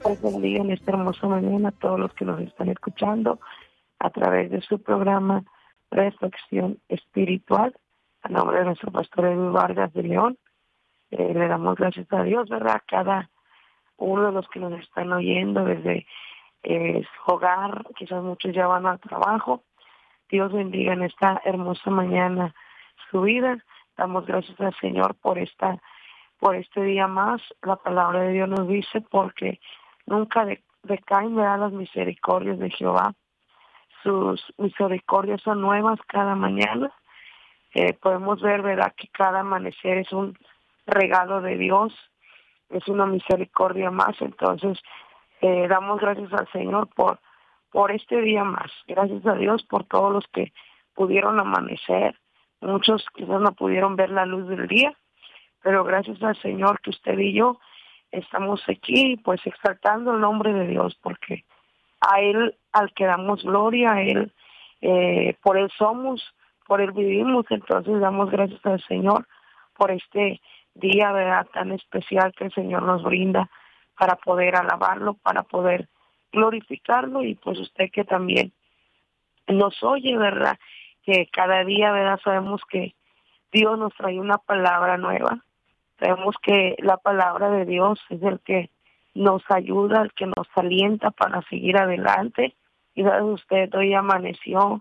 Pues bendiga en esta hermosa mañana a todos los que nos están escuchando a través de su programa Reflexión Espiritual. A nombre de nuestro pastor Edwin Vargas de León, le damos gracias a Dios, ¿verdad? Cada uno de los que nos están oyendo desde su hogar, quizás muchos ya van al trabajo. Dios bendiga en esta hermosa mañana su vida. Damos gracias al Señor por este día más. La palabra de Dios nos dice porque nunca decaen, ¿verdad?, las misericordias de Jehová. Sus misericordias son nuevas cada mañana. Podemos ver, ¿verdad?, que cada amanecer es un regalo de Dios, es una misericordia más. Entonces, damos gracias al Señor por este día más. Gracias a Dios por todos los que pudieron amanecer. Muchos quizás no pudieron ver la luz del día, pero gracias al Señor que usted y yo estamos aquí, pues exaltando el nombre de Dios, porque a Él, al que damos gloria, a Él, por Él somos, por Él vivimos. Entonces damos gracias al Señor por este día, ¿verdad?, tan especial que el Señor nos brinda para poder alabarlo, para poder glorificarlo. Y pues usted que también nos oye, ¿verdad?, que cada día, ¿verdad?, sabemos que Dios nos trae una palabra nueva. Sabemos que la palabra de Dios es el que nos ayuda, el que nos alienta para seguir adelante. Quizás usted hoy amaneció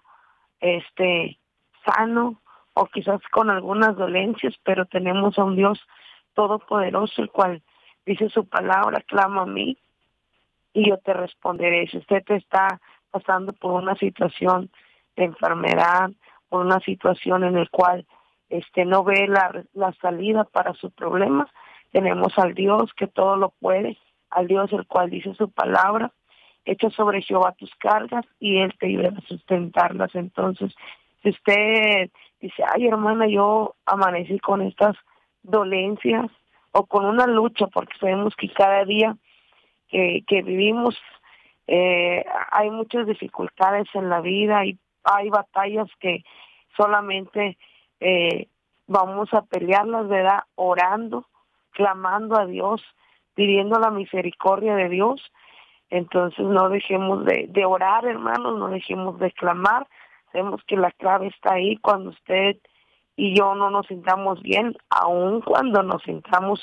sano o quizás con algunas dolencias, pero tenemos a un Dios todopoderoso, el cual dice su palabra: clama a mí y yo te responderé. Si usted te está pasando por una situación de enfermedad, por una situación en la cual no ve la salida para su problema, tenemos al Dios que todo lo puede, al Dios el cual dice su palabra: echa sobre Jehová tus cargas y Él te ayudará a sustentarlas. Entonces, si usted dice: ay, hermana, yo amanecí con estas dolencias o con una lucha, porque sabemos que cada día que vivimos hay muchas dificultades en la vida, y hay batallas que solamente vamos a pelearlas, ¿verdad?, orando, clamando a Dios, pidiendo la misericordia de Dios. Entonces no dejemos de orar, hermanos, no dejemos de clamar. Sabemos que la clave está ahí. Cuando usted y yo no nos sintamos bien, aun cuando nos sintamos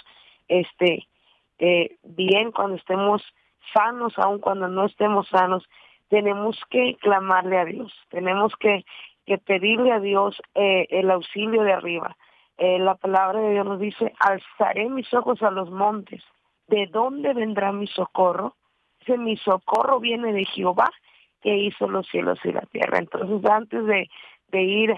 bien, cuando estemos sanos, aun cuando no estemos sanos, tenemos que clamarle a Dios, tenemos que pedirle a Dios el auxilio de arriba. La palabra de Dios nos dice: alzaré mis ojos a los montes, ¿de dónde vendrá mi socorro? Dice: mi socorro viene de Jehová, que hizo los cielos y la tierra. Entonces, antes de ir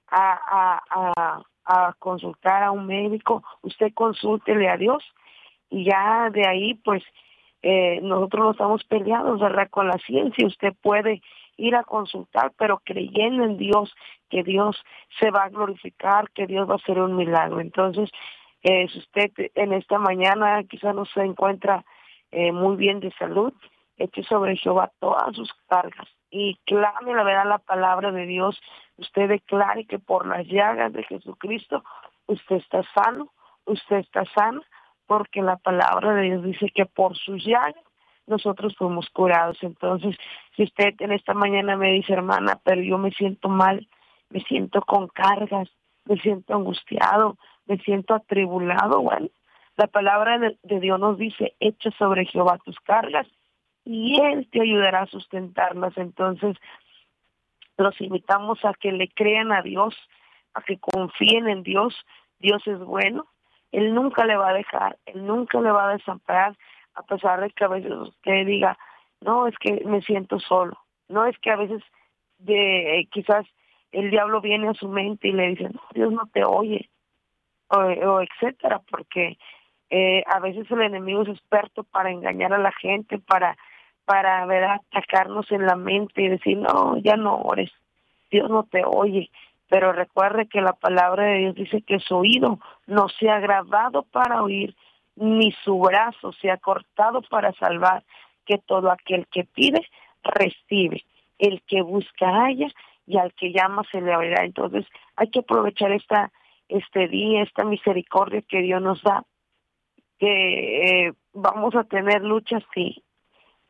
a consultar a un médico, usted consúltele a Dios, y ya de ahí, pues, nosotros no estamos peleados, ¿verdad?, con la ciencia. Usted puede ir a consultar, pero creyendo en Dios, que Dios se va a glorificar, que Dios va a hacer un milagro. Entonces, si usted en esta mañana quizás no se encuentra muy bien de salud, eche sobre Jehová todas sus cargas y clame, la verdad, la palabra de Dios. Usted declare que por las llagas de Jesucristo usted está sano, usted está sana, porque la palabra de Dios dice que por sus llagas nosotros fuimos curados. Entonces, si usted en esta mañana me dice: hermana, pero yo me siento mal, me siento con cargas, me siento angustiado, me siento atribulado, bueno, la palabra de Dios nos dice: echa sobre Jehová tus cargas y Él te ayudará a sustentarlas. Entonces, los invitamos a que le crean a Dios, a que confíen en Dios. Dios es bueno, Él nunca le va a dejar, Él nunca le va a desamparar, a pesar de que a veces usted diga: no, es que me siento solo. No, es que a veces quizás el diablo viene a su mente y le dice: no, Dios no te oye, o etcétera, porque a veces el enemigo es experto para engañar a la gente, para ¿verdad?, atacarnos en la mente y decir: no, ya no ores, Dios no te oye. Pero recuerde que la palabra de Dios dice que su oído no se ha agravado para oír, ni su brazo se ha cortado para salvar, que todo aquel que pide, recibe. El que busca, halla, y al que llama se le abrirá. Entonces hay que aprovechar este día, esta misericordia que Dios nos da, que vamos a tener luchas, sí,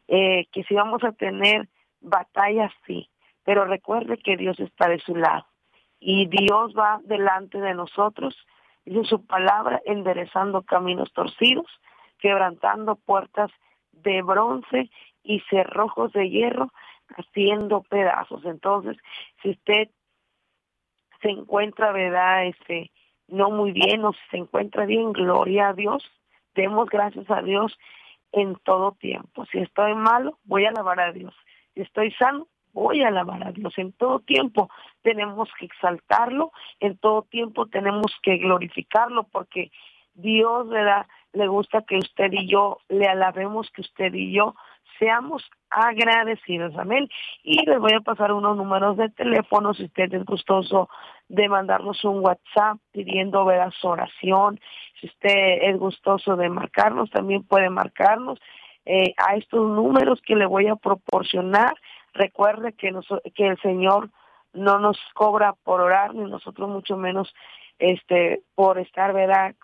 que si vamos a tener batallas, sí, pero recuerde que Dios está de su lado y Dios va delante de nosotros, dice su palabra, enderezando caminos torcidos, quebrantando puertas de bronce y cerrojos de hierro, haciendo pedazos. Entonces, si usted se encuentra, ¿verdad? No muy bien, o si se encuentra bien, gloria a Dios, demos gracias a Dios en todo tiempo. Si estoy malo, voy a alabar a Dios. Si estoy sano, voy a alabar a Dios. En todo tiempo tenemos que exaltarlo, en todo tiempo tenemos que glorificarlo, porque Dios, ¿verdad?, le gusta que usted y yo le alabemos, que usted y yo seamos agradecidos, amén. Y les voy a pasar unos números de teléfono si usted es gustoso de mandarnos un WhatsApp pidiendo, ¿verdad?, su oración. Si usted es gustoso de marcarnos, también puede marcarnos a estos números que le voy a proporcionar. Recuerde que el Señor no nos cobra por orar, ni nosotros mucho menos por estar, ¿verdad?,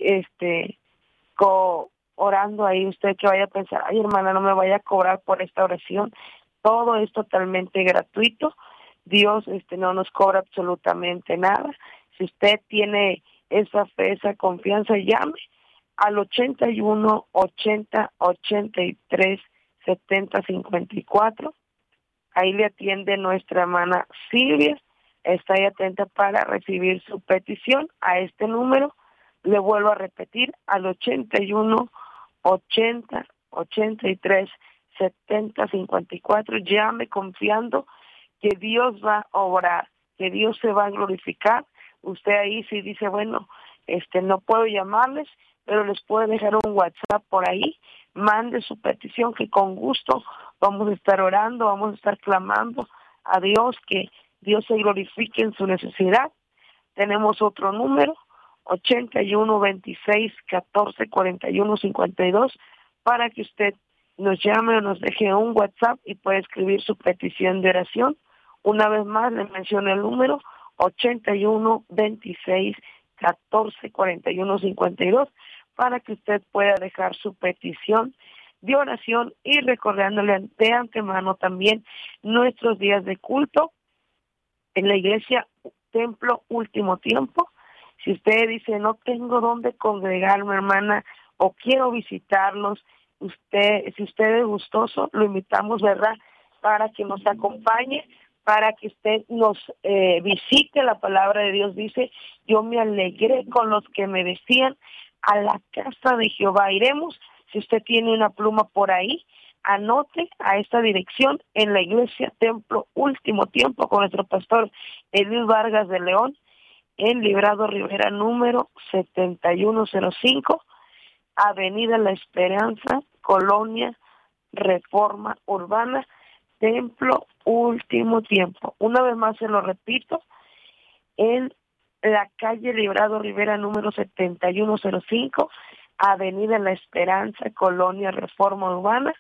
orando ahí. Usted que vaya a pensar, ay, hermana, no me vaya a cobrar por esta oración. Todo es totalmente gratuito. Dios no nos cobra absolutamente nada. Si usted tiene esa fe, esa confianza, llame al 81 80 83 70 54. Ahí le atiende nuestra hermana Silvia. Está ahí atenta para recibir su petición a este número. Le vuelvo a repetir, al 81 80 83 70 54. Llame confiando que Dios va a obrar, que Dios se va a glorificar. Usted ahí sí dice, bueno, no puedo llamarles, pero les puedo dejar un WhatsApp por ahí. Mande su petición, que con gusto vamos a estar orando, vamos a estar clamando a Dios, que Dios se glorifique en su necesidad. Tenemos otro número, 81 26 14 41 52, para que usted nos llame o nos deje un WhatsApp y puede escribir su petición de oración. Una vez más le menciono el número, 81 26 14 41 52, para que usted pueda dejar su petición de oración, y recordándole de antemano también nuestros días de culto en la iglesia Templo Último Tiempo. Si usted dice, no tengo dónde congregarme, hermana, o quiero visitarlos, si usted es gustoso, lo invitamos, ¿verdad?, para que nos acompañe, para que usted nos visite. La palabra de Dios dice, yo me alegré con los que me decían, a la casa de Jehová iremos. Si usted tiene una pluma por ahí, anote a esta dirección, en la iglesia Templo Último Tiempo, con nuestro pastor Edil Vargas de León, en Librado Rivera número 7105, Avenida La Esperanza, Colonia Reforma Urbana, Templo Último Tiempo. Una vez más se lo repito, en la calle Librado Rivera número 7105, Avenida La Esperanza, Colonia Reforma Urbana,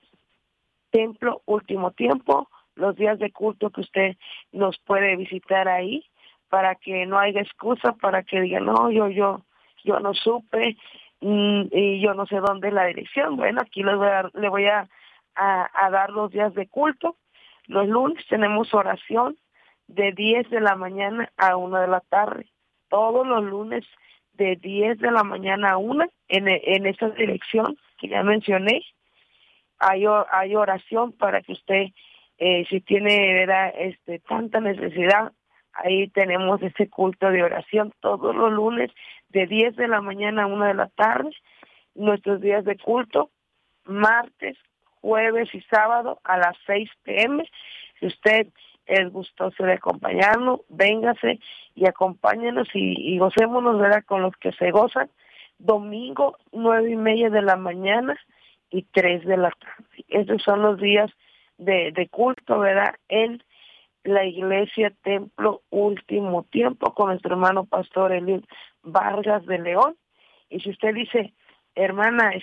Templo Último Tiempo. Los días de culto que usted nos puede visitar ahí, para que no haya excusa, para que diga, no, yo no supe, y yo no sé dónde es la dirección. Bueno, aquí le voy a dar los días de culto. Los lunes tenemos oración de 10 de la mañana a 1 de la tarde. Todos los lunes de 10 de la mañana a 1, en esa dirección que ya mencioné, hay oración para que usted, si tiene, ¿verdad?, tanta necesidad, ahí tenemos ese culto de oración todos los lunes de 10 de la mañana a 1 de la tarde. Nuestros días de culto, martes, jueves y sábado a las 6 p.m. Si usted es gustoso de acompañarnos, véngase y acompáñenos y gocémonos, ¿verdad?, con los que se gozan. Domingo, 9:30 de la mañana y 3 de la tarde. Esos son los días de culto, ¿verdad?, en la iglesia Templo Último Tiempo, con nuestro hermano pastor Elías Vargas de León. Y si usted dice, hermana,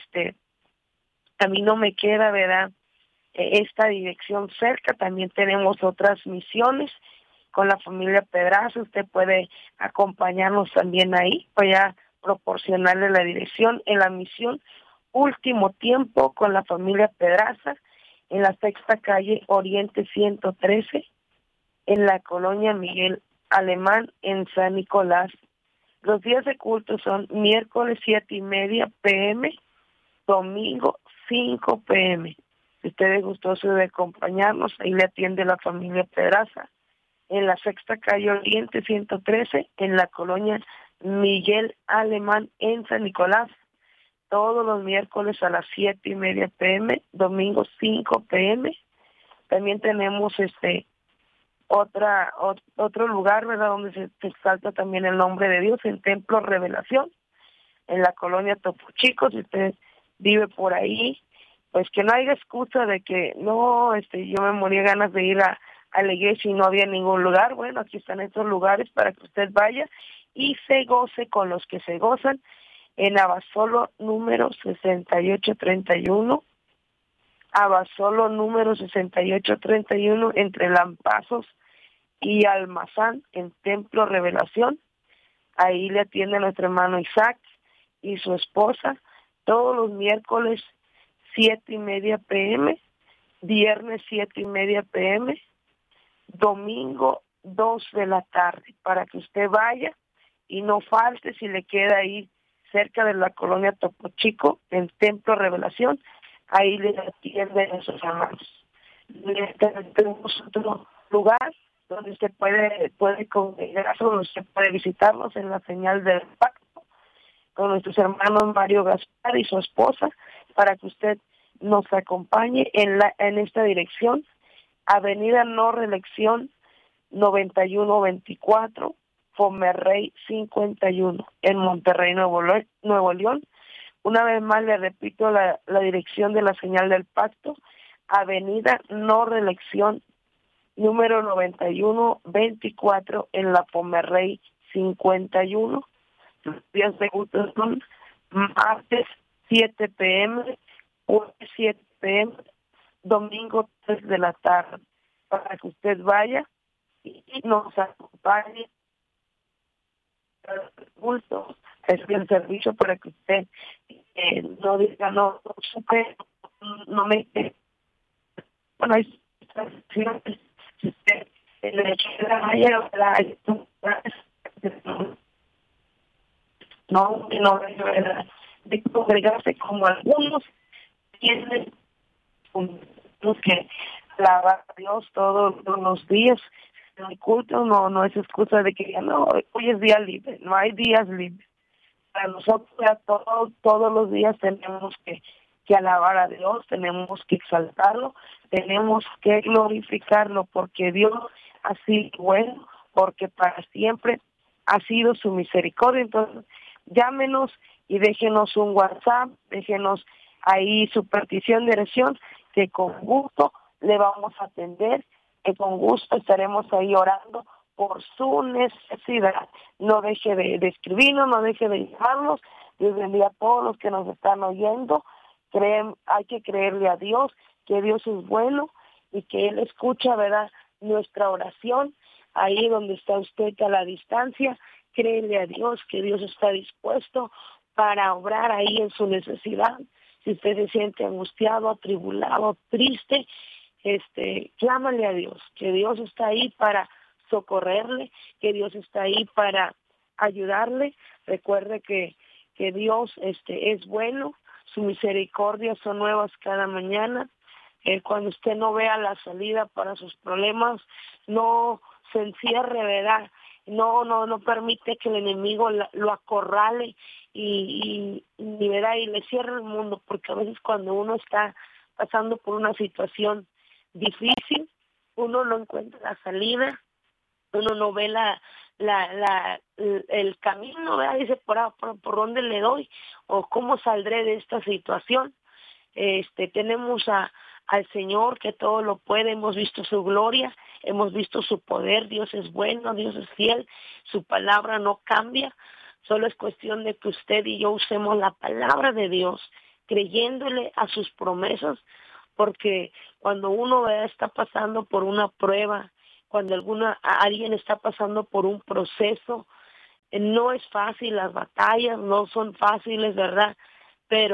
a mí no me queda, ¿verdad?, esta dirección cerca, también tenemos otras misiones con la familia Pedraza. Usted puede acompañarnos también ahí, voy a proporcionarle la dirección. En la misión Último Tiempo con la familia Pedraza en la Sexta Calle Oriente 113 en la colonia Miguel Alemán en San Nicolás. Los días de culto son miércoles 7:30 p.m., domingo 5 p.m. Si usted es gustoso de acompañarnos, ahí le atiende la familia Pedraza en la Sexta Calle Oriente 113 en la colonia Miguel Alemán en San Nicolás. Todos los miércoles a las 7:30 p.m., domingo 5 p.m. También tenemos otro lugar, ¿verdad?, donde se exalta también el nombre de Dios, en Templo Revelación, en la colonia Topo Chico. Si usted vive por ahí, pues que no haya excusa de que no, yo me moría ganas de ir a la iglesia y no había ningún lugar. Bueno, aquí están estos lugares para que usted vaya y se goce con los que se gozan en Abasolo número 6831, Abasolo número 6831 entre Lampazos y Almazán en Templo Revelación. Ahí le atiende nuestro hermano Isaac y su esposa todos los miércoles 7:30 p.m., viernes 7:30 p.m., domingo 2 de la tarde, para que usted vaya y no falte si le queda ahí cerca de la colonia Topo Chico, en Templo Revelación. Ahí le atienden a sus hermanos. Tenemos otro lugar donde usted puede congregarse, donde usted puede visitarnos en la Señal del Pacto, con nuestros hermanos Mario Gaspar y su esposa, para que usted nos acompañe en esta dirección: Avenida No Reelección 9124, Fomerrey 51, en Monterrey, Nuevo León. Una vez más le repito la dirección de la Señal del Pacto: Avenida No Reelección número 9124 en la Pomerrey 51. Los días de culto son martes 7 p.m., jueves 7 p.m., domingo 3 de la tarde, para que usted vaya y nos acompañe al culto. Es el servicio para que usted no diga, no supe, no me... Bueno, hay no de congregarse como algunos tienen que alabar a Dios todos los días. El culto no es excusa de que ya no, hoy es día libre. No hay días libres. Para nosotros ya todos los días tenemos que alabar a Dios, tenemos que exaltarlo, tenemos que glorificarlo, porque Dios ha sido bueno, porque para siempre ha sido su misericordia. Entonces, llámenos y déjenos un WhatsApp, déjenos ahí su petición de oración, que con gusto le vamos a atender, que con gusto estaremos ahí orando por su necesidad. No deje de escribirnos, no deje de llamarnos. Dios bendiga a todos los que nos están oyendo. Hay que creerle a Dios, que Dios es bueno y que Él escucha, ¿verdad?, nuestra oración. Ahí donde está usted a la distancia, créele a Dios, que Dios está dispuesto para obrar ahí en su necesidad. Si usted se siente angustiado, atribulado, triste, clámale a Dios, que Dios está ahí para socorrerle, que Dios está ahí para ayudarle. Recuerde que Dios es bueno, su misericordia son nuevas cada mañana. Cuando usted no vea la salida para sus problemas, no se encierre, ¿verdad? No permite que el enemigo lo acorrale ¿verdad?, y le cierre el mundo, porque a veces cuando uno está pasando por una situación difícil, uno no encuentra la salida, uno no ve el camino, ¿verdad? Dice, ¿por dónde le doy? ¿O cómo saldré de esta situación? Tenemos al Señor, que todo lo puede. Hemos visto su gloria, hemos visto su poder. Dios es bueno, Dios es fiel, su palabra no cambia. Solo es cuestión de que usted y yo usemos la palabra de Dios, creyéndole a sus promesas, porque cuando uno está pasando por una prueba, cuando alguien está pasando por un proceso, no es fácil, las batallas no son fáciles, ¿verdad? Pero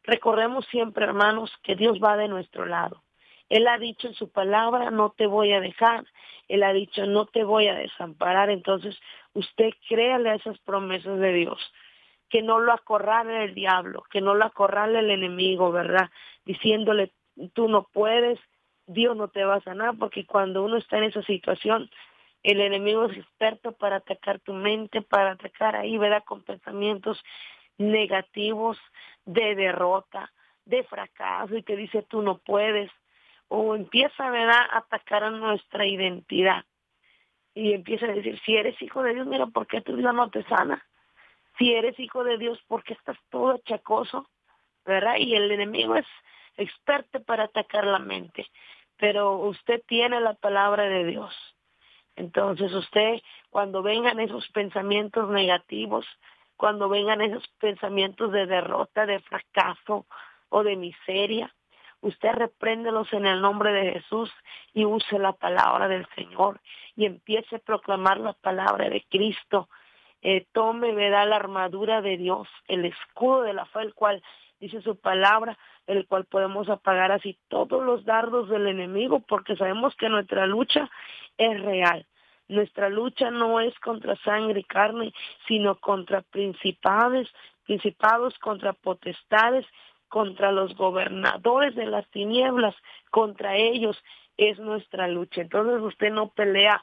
Recordemos siempre, hermanos, que Dios va de nuestro lado. Él ha dicho en su palabra, no te voy a dejar. Él ha dicho, no te voy a desamparar. Entonces, usted créale a esas promesas de Dios. Que no lo acorrale el diablo, que no lo acorrale el enemigo, ¿verdad? Diciéndole, tú no puedes, Dios no te va a sanar, porque cuando uno está en esa situación, el enemigo es experto para atacar tu mente, para atacar ahí, ¿verdad? Con pensamientos negativos de derrota, de fracaso, y que dice, tú no puedes. O empieza, ¿verdad?, a atacar a nuestra identidad. Y empieza a decir, si eres hijo de Dios, mira, ¿por qué tu vida no te sana? Si eres hijo de Dios, ¿por qué estás todo achacoso? ¿Verdad? Y el enemigo es experto para atacar la mente. Pero usted tiene la palabra de Dios. Entonces usted, cuando vengan esos pensamientos negativos, cuando vengan esos pensamientos de derrota, de fracaso o de miseria, usted repréndelos en el nombre de Jesús y use la palabra del Señor y empiece a proclamar la palabra de Cristo. Tome, ¿verdad?, la armadura de Dios, el escudo de la fe, el cual dice su palabra, el cual podemos apagar así todos los dardos del enemigo, porque sabemos que nuestra lucha es real. Nuestra lucha no es contra sangre y carne, sino contra principados, contra potestades, contra los gobernadores de las tinieblas, contra ellos es nuestra lucha. Entonces usted no pelea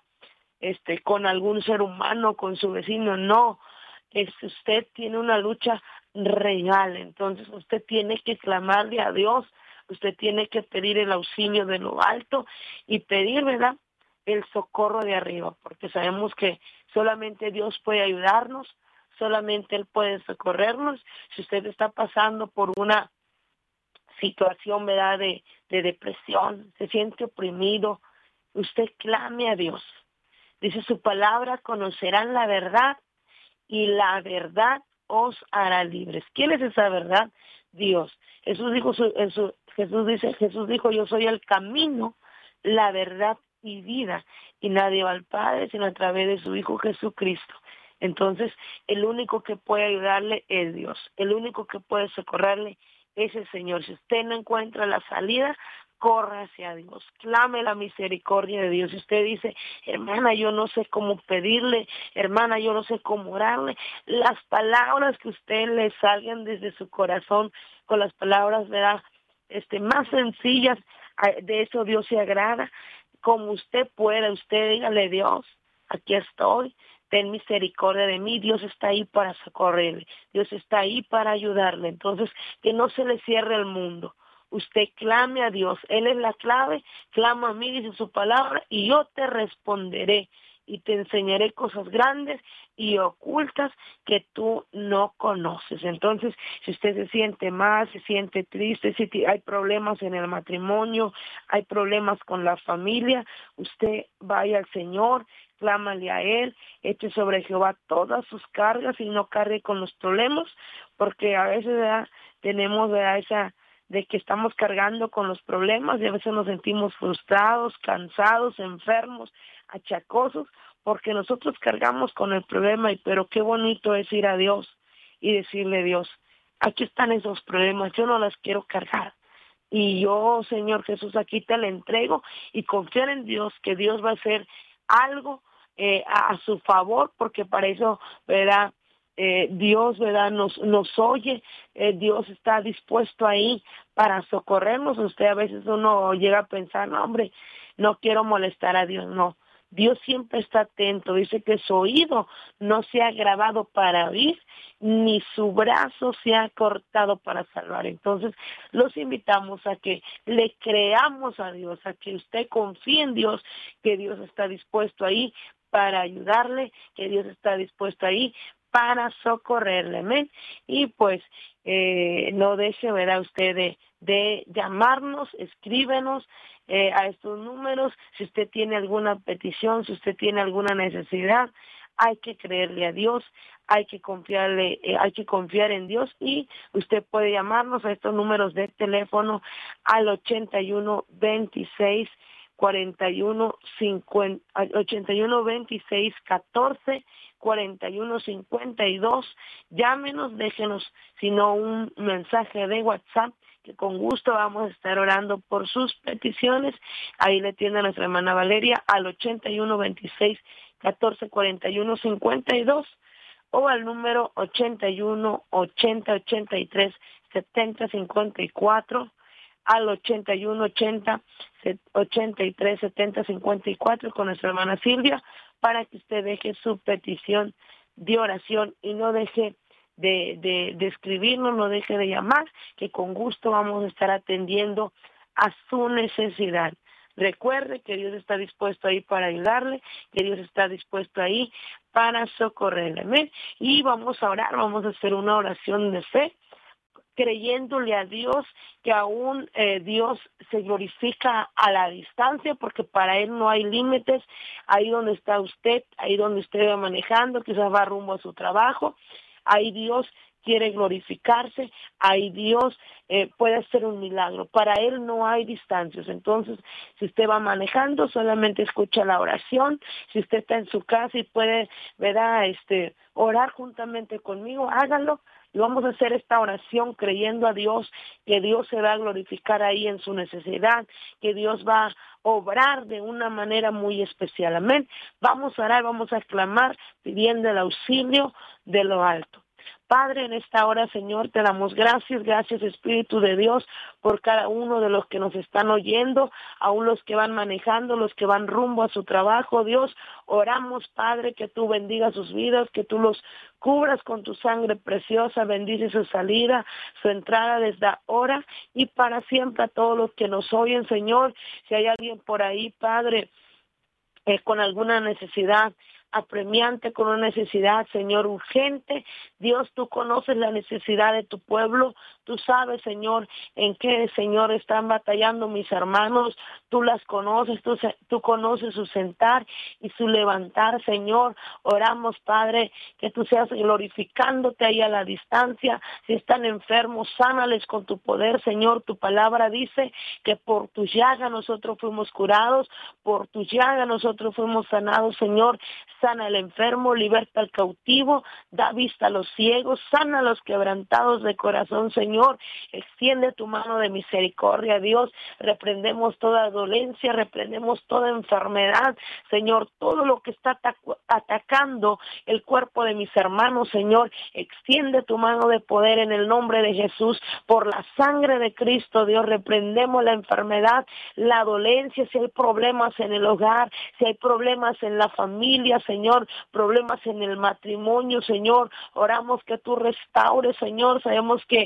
con algún ser humano, con su vecino, no. Usted tiene una lucha real, entonces usted tiene que clamarle a Dios, usted tiene que pedir el auxilio de lo alto y pedir, ¿verdad?, el socorro de arriba, porque sabemos que solamente Dios puede ayudarnos, solamente Él puede socorrernos. Si usted está pasando por una situación, ¿verdad?, de depresión, se siente oprimido, usted clame a Dios. Dice su palabra, conocerán la verdad y la verdad os hará libres. ¿Quién es esa verdad? Dios. Jesús dijo, yo soy el camino, la verdad y vida, y nadie va al Padre sino a través de su Hijo Jesucristo. Entonces, el único que puede ayudarle es Dios. El único que puede socorrerle es el Señor. Si usted no encuentra la salida, corra hacia Dios, clame la misericordia de Dios. Si usted dice, hermana, yo no sé cómo pedirle, hermana, yo no sé cómo orarle, las palabras que usted le salgan desde su corazón, con las palabras, ¿verdad?, más sencillas, de eso Dios se agrada. Como usted pueda, usted dígale, Dios, aquí estoy, ten misericordia de mí. Dios está ahí para socorrerle, Dios está ahí para ayudarle. Entonces, que no se le cierre el mundo. Usted clame a Dios, Él es la clave, clama a mí, dice su palabra, y yo te responderé y te enseñaré cosas grandes y ocultas que tú no conoces. Entonces, si usted se siente mal, se siente triste, si hay problemas en el matrimonio, hay problemas con la familia, usted vaya al Señor, clámale a Él, eche sobre Jehová todas sus cargas y no cargue con los problemas, porque a veces, ¿verdad?, tenemos, ¿verdad?, esa de que estamos cargando con los problemas y a veces nos sentimos frustrados, cansados, enfermos, achacosos, porque nosotros cargamos con el problema, pero qué bonito es ir a Dios y decirle, Dios, aquí están esos problemas, yo no las quiero cargar. Y yo, Señor Jesús, aquí te la entrego y confiar en Dios, que Dios va a hacer algo a su favor, porque para eso, ¿verdad?, Dios, ¿verdad?, nos oye, Dios está dispuesto ahí para socorrernos. Usted a veces uno llega a pensar, no, hombre, no quiero molestar a Dios, no. Dios siempre está atento, dice que su oído no se ha grabado para oír, ni su brazo se ha cortado para salvar. Entonces, los invitamos a que le creamos a Dios, a que usted confíe en Dios, que Dios está dispuesto ahí para ayudarle, que Dios está dispuesto ahí para socorrerle, amén. Y pues no deje, ¿verdad?, usted de llamarnos, escríbenos a estos números. Si usted tiene alguna petición, si usted tiene alguna necesidad, hay que creerle a Dios, hay que confiar en Dios, y usted puede llamarnos a estos números de teléfono al 81 26 41 50, 81 26 14 4152. Llámenos, déjenos sino un mensaje de WhatsApp, que con gusto vamos a estar orando por sus peticiones. Ahí le tiene a nuestra hermana Valeria al 8126-1441-52 o al número 81-80-83-70-54, al 81-80-83-70-54 con nuestra hermana Silvia, para que usted deje su petición de oración y no deje de escribirnos, no deje de llamar, que con gusto vamos a estar atendiendo a su necesidad. Recuerde que Dios está dispuesto ahí para ayudarle, que Dios está dispuesto ahí para socorrerle. Amén. Y vamos a orar, vamos a hacer una oración de fe, creyéndole a Dios que aún Dios se glorifica a la distancia, porque para Él no hay límites. Ahí donde está usted, ahí donde usted va manejando, quizás va rumbo a su trabajo, ahí Dios quiere glorificarse, ahí Dios puede hacer un milagro. Para Él no hay distancias. Entonces, si usted va manejando, solamente escucha la oración. Si usted está en su casa y puede, ¿verdad?, orar juntamente conmigo, hágalo. Y vamos a hacer esta oración creyendo a Dios, que Dios se va a glorificar ahí en su necesidad, que Dios va a obrar de una manera muy especial. Amén. Vamos a orar, vamos a clamar pidiendo el auxilio de lo alto. Padre, en esta hora, Señor, te damos gracias, Espíritu de Dios, por cada uno de los que nos están oyendo, aún los que van manejando, los que van rumbo a su trabajo. Dios, oramos, Padre, que tú bendigas sus vidas, que tú los cubras con tu sangre preciosa, bendice su salida, su entrada desde ahora y para siempre a todos los que nos oyen, Señor. Si hay alguien por ahí, Padre, con alguna necesidad apremiante, con una necesidad, Señor, urgente. Dios, tú conoces la necesidad de tu pueblo. Tú sabes, Señor, en qué, Señor, están batallando mis hermanos. Tú las conoces, tú conoces su sentar y su levantar, Señor. Oramos, Padre, que tú seas glorificándote ahí a la distancia. Si están enfermos, sánales con tu poder, Señor. Tu palabra dice que por tu llaga nosotros fuimos curados, por tu llaga nosotros fuimos sanados, Señor. Sana al enfermo, liberta al cautivo, da vista a los ciegos, sana a los quebrantados de corazón, Señor. Extiende tu mano de misericordia, Dios. Reprendemos toda dolencia, reprendemos toda enfermedad, Señor. Todo lo que está atacando el cuerpo de mis hermanos, Señor. Extiende tu mano de poder en el nombre de Jesús. Por la sangre de Cristo, Dios, reprendemos la enfermedad, la dolencia, si hay problemas en el hogar, si hay problemas en la familia, Señor, problemas en el matrimonio, Señor, oramos que tú restaures, Señor. Sabemos que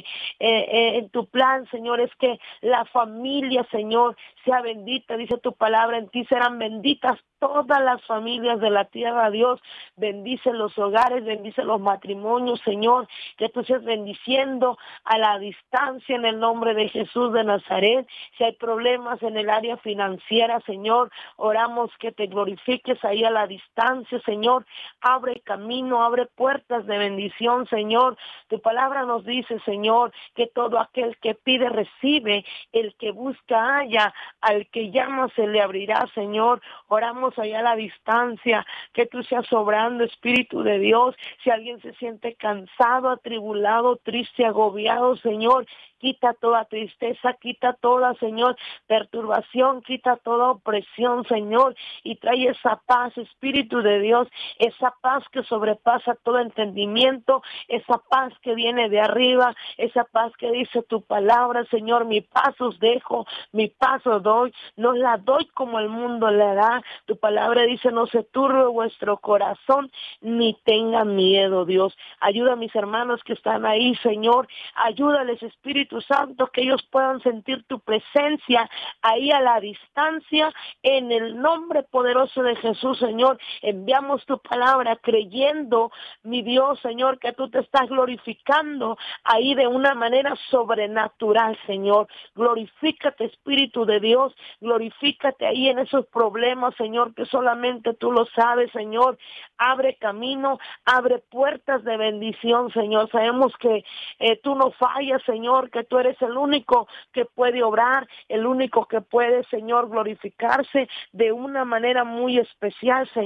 en tu plan, Señor, es que la familia, Señor, sea bendita. Dice tu palabra, en ti serán benditas todas las familias de la tierra, Dios. Bendice los hogares, bendice los matrimonios, Señor, que tú seas bendiciendo a la distancia en el nombre de Jesús de Nazaret. Si hay problemas en el área financiera, Señor, oramos que te glorifiques ahí a la distancia, Señor. Abre camino, abre puertas de bendición, Señor. Tu palabra nos dice, Señor, que todo aquel que pide recibe, el que busca halla, al que llama se le abrirá, Señor. Oramos allá a la distancia, que tú seas obrando, Espíritu de Dios. Si alguien se siente cansado, atribulado, triste, agobiado, Señor, quita toda tristeza, quita toda, Señor, perturbación, quita toda opresión, Señor, y trae esa paz, Espíritu de Dios, esa paz que sobrepasa todo entendimiento, esa paz que viene de arriba, esa paz que dice tu palabra, Señor. Mi paz os dejo, mi paz os doy, no la doy como el mundo la da. Tu palabra dice, no se turbe vuestro corazón, ni tenga miedo, Dios. Ayuda a mis hermanos que están ahí, Señor, ayúdales, Espíritu Santo, que ellos puedan sentir tu presencia ahí a la distancia, en el nombre poderoso de Jesús, Señor. Enviamos tu palabra creyendo, mi Dios, Señor, que tú te estás glorificando ahí de una manera sobrenatural, Señor. Glorifícate, Espíritu de Dios, glorifícate ahí en esos problemas, Señor, que solamente tú lo sabes, Señor. Abre camino, abre puertas de bendición, Señor. Sabemos que tú no fallas, Señor, que tú eres el único que puede obrar, el único que puede, Señor, glorificarse de una manera muy especial, Señor.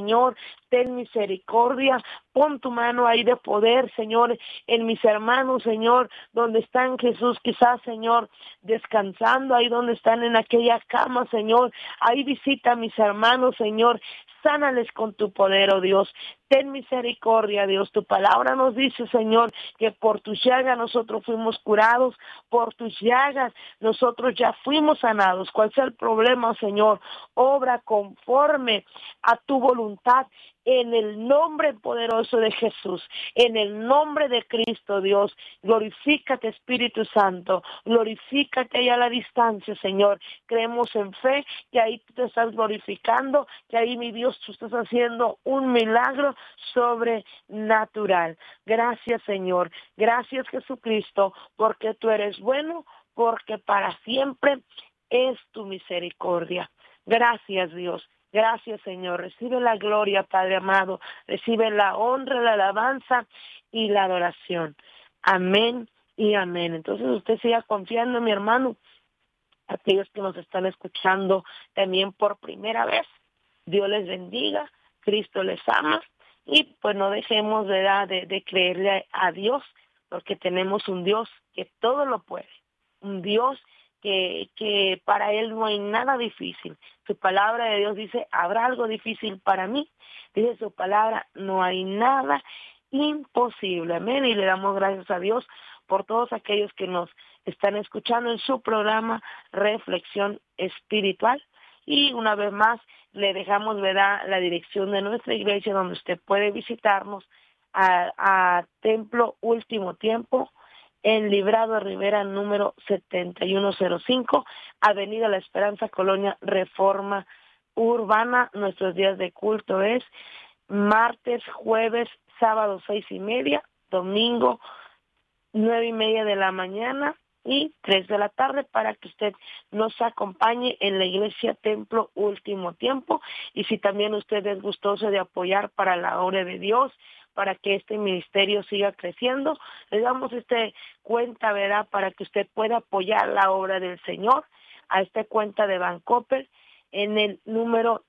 ten misericordia, pon tu mano ahí de poder, Señor, en mis hermanos, Señor, donde están, Jesús, quizás, Señor, descansando, ahí donde están en aquella cama, Señor, ahí visita a mis hermanos, Señor, sánales con tu poder, oh Dios. Ten misericordia, Dios. Tu palabra nos dice, Señor, que por tus llagas nosotros fuimos curados, por tus llagas nosotros ya fuimos sanados. ¿Cuál sea el problema, Señor? Obra conforme a tu voluntad en el nombre poderoso de Jesús, en el nombre de Cristo, Dios. Glorifícate, Espíritu Santo, glorifícate ahí a la distancia, Señor. Creemos en fe que ahí tú te estás glorificando, que ahí, mi Dios, tú estás haciendo un milagro sobrenatural. Gracias, Señor. Gracias, Jesucristo, porque tú eres bueno, porque para siempre es tu misericordia. Gracias, Dios. Gracias, Señor. Recibe la gloria, Padre amado. Recibe la honra, la alabanza y la adoración. Amén y amén. Entonces usted siga confiando, mi hermano. Aquellos que nos están escuchando también por primera vez, Dios les bendiga. Cristo les ama. Y pues no dejemos de creerle a Dios, porque tenemos un Dios que todo lo puede. Un Dios que para Él no hay nada difícil. Su palabra de Dios dice, ¿habrá algo difícil para mí? Dice su palabra, no hay nada imposible. Amén. Y le damos gracias a Dios por todos aquellos que nos están escuchando en su programa Reflexión Espiritual. Y una vez más, le dejamos la dirección de nuestra iglesia donde usted puede visitarnos a Templo Último Tiempo, en Librado Rivera número 7105, Avenida La Esperanza, Colonia Reforma Urbana. Nuestros días de culto es martes, jueves, sábado 6:30, domingo 9:30 de la mañana y 3 de la tarde, para que usted nos acompañe en la iglesia Templo Último Tiempo. Y si también usted es gustoso de apoyar para la obra de Dios, para que este ministerio siga creciendo, le damos cuenta, ¿verdad?, para que usted pueda apoyar la obra del Señor, a esta cuenta de Bancoppel en el número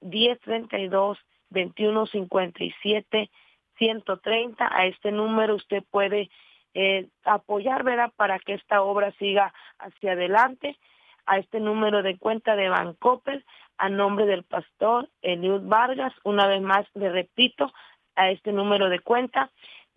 1032-2157-130. A este número usted puede apoyar, ¿verdad?, para que esta obra siga hacia adelante. A este número de cuenta de Bancoppel, a nombre del pastor Eliud Vargas, una vez más le repito, a este número de cuenta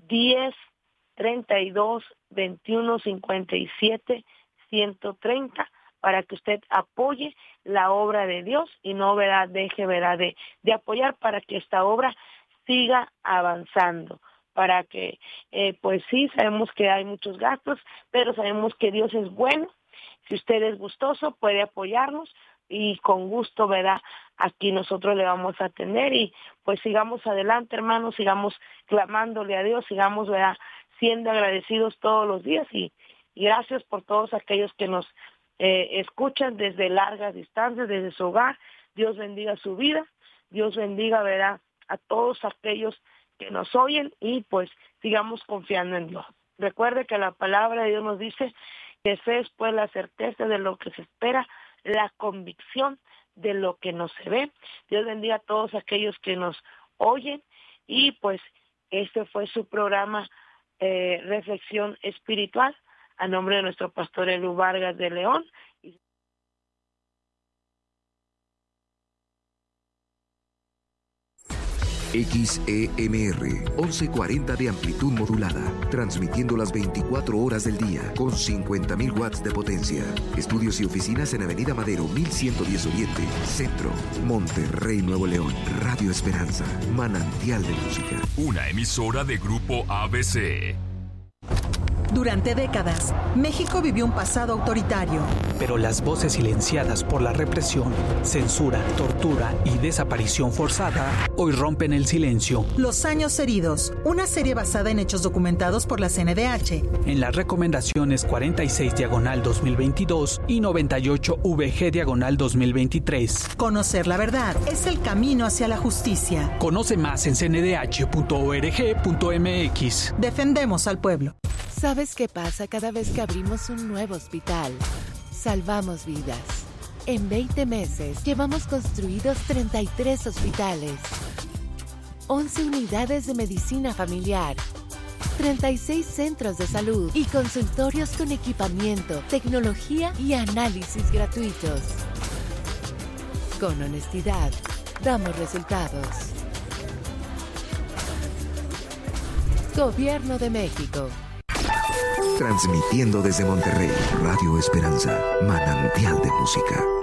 1032-2157-130, para que usted apoye la obra de Dios y no deje de apoyar para que esta obra siga avanzando, para que pues sí, sabemos que hay muchos gastos, pero sabemos que Dios es bueno. Si usted es gustoso, puede apoyarnos y con gusto, ¿verdad?, aquí nosotros le vamos a atender. Y pues sigamos adelante, hermanos, sigamos clamándole a Dios, sigamos, ¿verdad?, siendo agradecidos todos los días. Y gracias por todos aquellos que nos escuchan desde largas distancias, desde su hogar. Dios bendiga su vida, Dios bendiga, ¿verdad?, a todos aquellos que nos oyen, y pues sigamos confiando en Dios. Recuerde que la palabra de Dios nos dice que fe es pues la certeza de lo que se espera, la convicción de lo que no se ve. Dios bendiga a todos aquellos que nos oyen, y pues este fue su programa Reflexión Espiritual, a nombre de nuestro pastor Eliud Vargas de León. XEMR 1140 de amplitud modulada, transmitiendo las 24 horas del día con 50.000 watts de potencia. Estudios y oficinas en Avenida Madero 1110 Oriente, Centro, Monterrey, Nuevo León. Radio Esperanza, manantial de música. Una emisora de Grupo ABC. Durante décadas, México vivió un pasado autoritario. Pero las voces silenciadas por la represión, censura, tortura y desaparición forzada hoy rompen el silencio. Los años heridos, una serie basada en hechos documentados por la CNDH. En las recomendaciones 46/2022 y 98-VG/2023. Conocer la verdad es el camino hacia la justicia. Conoce más en cndh.org.mx. Defendemos al pueblo. ¿Sabes qué pasa cada vez que abrimos un nuevo hospital? Salvamos vidas. En 20 meses llevamos construidos 33 hospitales. 11 unidades de medicina familiar, 36 centros de salud y consultorios con equipamiento, tecnología y análisis gratuitos. Con honestidad, damos resultados. Gobierno de México. Transmitiendo desde Monterrey, Radio Esperanza, manantial de música.